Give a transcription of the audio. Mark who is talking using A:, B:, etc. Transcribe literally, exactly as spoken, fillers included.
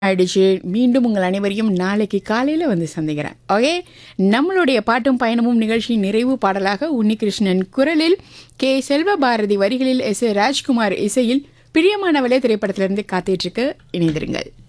A: ஆயிடுச்சு. மீண்டும் உங்கள் அனைவரையும் நாளைக்கு காலையில வந்து சந்திக்கிறேன். ஓகே. நம்மளுடைய பாட்டும் பயணமும் நிகழ்ச்சியின் நிறைவு பாடலாக உன்னிகிருஷ்ணன் குரலில், கே செல்வபாரதி வரிகளில், எஸ் ஏ ராஜ்குமார் இசையில் பிரியமானவளே திரைப்படத்திலிருந்து காத்துட்டு இருக்கு. இணைந்திருங்கள்.